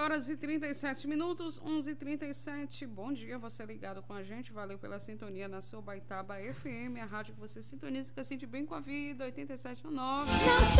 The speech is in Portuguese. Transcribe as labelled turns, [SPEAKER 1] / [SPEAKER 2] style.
[SPEAKER 1] horas e 37 minutos, 11h37. Bom dia, você ligado com a gente. Valeu pela sintonia na sua Baitaba FM, a rádio que você sintoniza, que sente bem com a vida, 87.9.